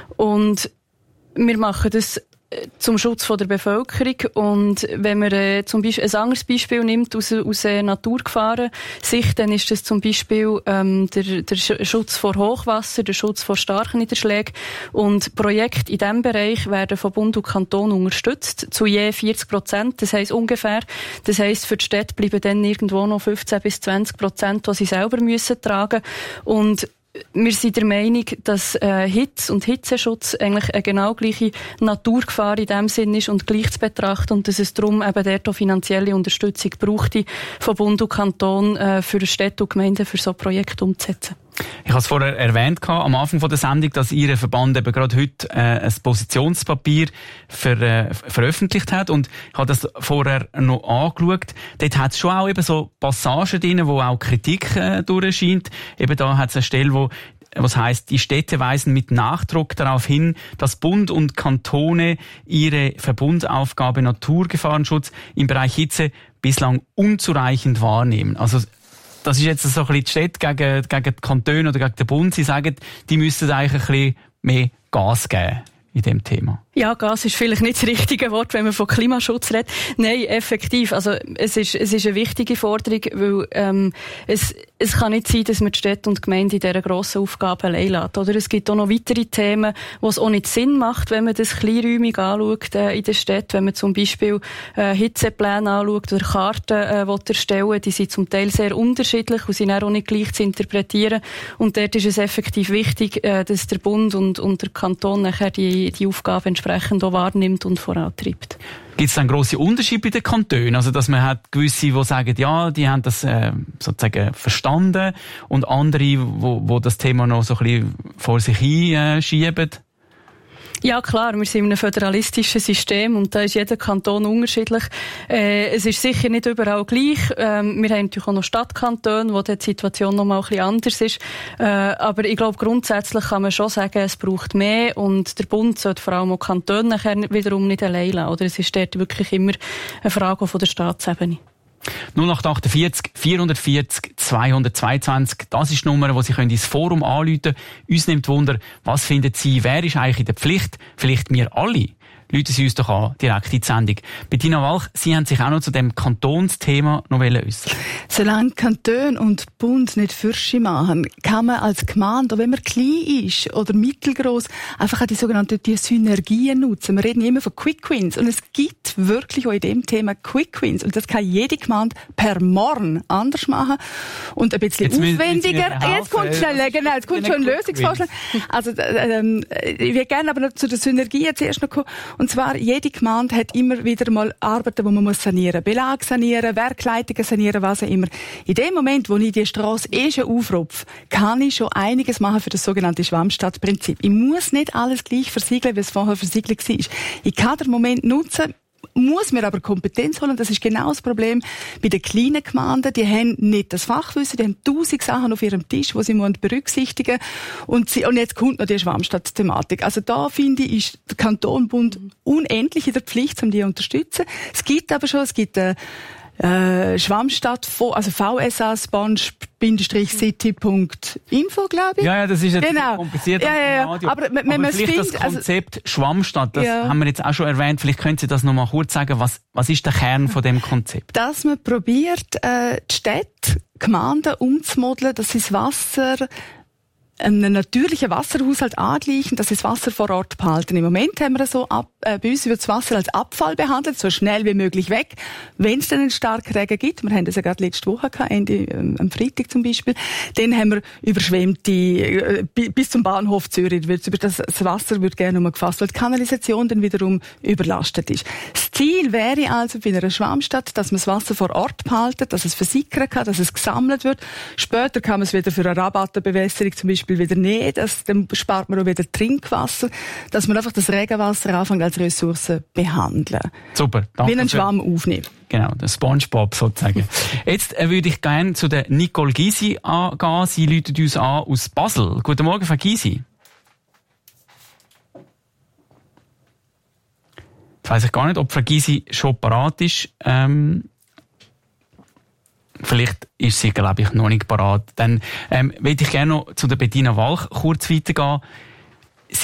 Und wir machen das zum Schutz von der Bevölkerung. Und wenn man zum Beispiel ein anderes Beispiel nimmt aus Naturgefahren-Sicht, dann ist das zum Beispiel der Schutz vor Hochwasser, der Schutz vor starken Niederschlägen. Und Projekte in diesem Bereich werden von Bund und Kanton unterstützt, zu je 40%, das heisst ungefähr. Das heisst, für die Städte bleiben dann irgendwo noch 15-20%, die sie selber müssen tragen. Und wir sind der Meinung, dass Hitze und Hitzeschutz eigentlich eine genau gleiche Naturgefahr in dem Sinn ist und gleich zu betrachten und dass es darum eben dort auch finanzielle Unterstützung braucht von Bund und Kanton für Städte und Gemeinden für so Projekte umzusetzen. Ich habe es vorher erwähnt, am Anfang der Sendung, dass Ihr Verband eben gerade heute ein Positionspapier veröffentlicht hat. Und ich habe das vorher noch angeschaut. Dort hat es schon auch eben so Passagen drin, wo auch Kritik durchscheint. Eben da hat es eine Stelle, was heisst, die Städte weisen mit Nachdruck darauf hin, dass Bund und Kantone ihre Verbundaufgabe Naturgefahrenschutz im Bereich Hitze bislang unzureichend wahrnehmen. Also das ist jetzt so ein bisschen die Städte gegen die Kantone oder gegen den Bund. Sie sagen, die müssten eigentlich ein bisschen mehr Gas geben in dem Thema. Ja, Gas ist vielleicht nicht das richtige Wort, wenn man von Klimaschutz redet. Nein, effektiv. Also, es ist eine wichtige Forderung, weil, es kann nicht sein, dass man die Städte und Gemeinden in dieser grossen Aufgabe allein lässt. Oder es gibt auch noch weitere Themen, wo es auch nicht Sinn macht, wenn man das kleinräumig anschaut, in der Stadt. Wenn man zum Beispiel, Hitzepläne anschaut oder Karten, erstellen, die sind zum Teil sehr unterschiedlich und sind auch nicht gleich zu interpretieren. Und dort ist es effektiv wichtig, dass der Bund und der Kanton nachher die Aufgabe entsprechend auch wahrnimmt und vorantreibt. Gibt es dann grosse Unterschiede bei den Kantonen? Also, dass man hat gewisse, die sagen, ja, die haben das sozusagen verstanden und andere, wo das Thema noch so ein bisschen vor sich hinschieben? Ja, klar, wir sind in einem föderalistischen System und da ist jeder Kanton unterschiedlich. Es ist sicher nicht überall gleich. Wir haben natürlich auch noch Stadtkantone, wo die Situation noch mal ein bisschen anders ist. Aber ich glaube, grundsätzlich kann man schon sagen, es braucht mehr und der Bund sollte vor allem auch Kantone nachher wiederum nicht allein lassen. Oder es ist dort wirklich immer eine Frage von der Staatsebene. 0848 440 222, das ist die Nummer, wo Sie ins Forum anrufen können. Uns nimmt Wunder, was finden Sie, wer ist eigentlich in der Pflicht? Vielleicht wir alle? Rufen Sie uns doch an, direkt in die Sendung. Bettina Walch, Sie haben sich auch noch zu dem Kantonsthema noch äußern. Solange Kanton und Bund nicht Fürsche machen, kann man als Gemeinde, wenn man klein ist oder mittelgroß, einfach auch die sogenannten Synergien nutzen. Wir reden immer von Quick Wins und es gibt wirklich auch in dem Thema Quick Wins und das kann jede Gemeinde per Morgen anders machen und ein bisschen aufwendiger. Jetzt kommt schnell, genau, jetzt kommt schon ein Lösungsvorschlag. Also ich würde gerne aber noch zu der Synergie zuerst noch kommen. Und zwar, jede Gemeinde hat immer wieder mal Arbeiten, die man sanieren muss. Belag sanieren, Werkleitungen sanieren, was auch immer. In dem Moment, wo ich die Strasse schon aufrupfe, kann ich schon einiges machen für das sogenannte Schwammstadtprinzip. Ich muss nicht alles gleich versiegeln, wie es vorher versiegelt war. Ich kann den Moment nutzen, muss mir aber Kompetenz holen. Das ist genau das Problem bei den kleinen Gemeinden. Die haben nicht das Fachwissen, die haben 1000 Sachen auf ihrem Tisch, die sie berücksichtigen müssen. Und jetzt kommt noch die Schwammstadt-Thematik. Also da, finde ich, ist der Kanton, Bund unendlich in der Pflicht, um die zu unterstützen. Es gibt Schwammstadt, also vsa-city.info, glaube ich. Ja, das ist jetzt kompliziert. Ja. Aber wenn man vielleicht das Konzept Schwammstadt, das haben wir jetzt auch schon erwähnt. Vielleicht können Sie das noch mal kurz sagen. Was ist der Kern von dem Konzept? Dass man probiert, die Städte, Gemeinden umzumodeln, dass sie das Wasser einen natürlichen Wasserhaushalt angleichen, dass sie das Wasser vor Ort behalten. Im Moment haben wir so bei uns wird das Wasser als Abfall behandelt, so schnell wie möglich weg. Wenn es dann einen starken Regen gibt, wir haben das ja gerade letzte Woche gehabt, am Freitag zum Beispiel, dann haben wir überschwemmte, bis zum Bahnhof Zürich, das Wasser wird gerne umgefasst, weil die Kanalisation dann wiederum überlastet ist. Das Ziel wäre also bei einer Schwammstadt, dass man das Wasser vor Ort behalten, dass es versickern kann, dass es gesammelt wird. Später kann man es wieder für eine Rabattenbewässerung zum Beispiel wieder nehmen, dann spart man auch wieder Trinkwasser, dass man einfach das Regenwasser anfängt als Ressource behandeln. Super, danke. Wie einen Schwamm aufnehmen. Genau, der SpongeBob sozusagen. Jetzt würde ich gerne zu der Nicole Gysi gehen. Sie läutet uns an aus Basel. Guten Morgen, Frau Gysi. Jetzt weiss ich gar nicht, ob Frau Gysi schon parat ist. Vielleicht ist sie, glaube ich, noch nicht parat. Dann möchte ich gerne noch zu der Bettina Walch kurz weitergehen.